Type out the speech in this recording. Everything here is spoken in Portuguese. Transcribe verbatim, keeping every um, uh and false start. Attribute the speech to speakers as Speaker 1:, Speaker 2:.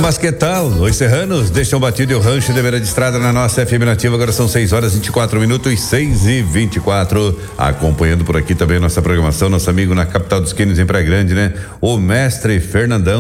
Speaker 1: Mas que tal? Os serranos deixam batido e o rancho de beira de estrada na nossa F M Nativa. Agora são seis horas e vinte e quatro minutos, seis e vinte e quatro. Acompanhando por aqui também a nossa programação, nosso amigo na capital dos Quênios, em Praia Grande, né? O mestre Fernandão.